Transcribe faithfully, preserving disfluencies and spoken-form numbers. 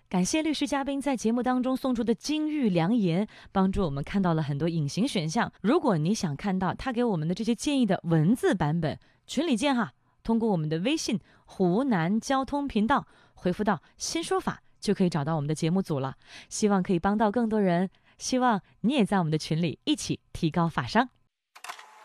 感谢律师嘉宾在节目当中送出的金玉良言，帮助我们看到了很多隐形选项。如果你想看到他给我们的这些建议的文字版本，群里见哈！通过我们的微信湖南交通频道回复到新说法，就可以找到我们的节目组了。希望可以帮到更多人，希望你也在我们的群里一起提高法商。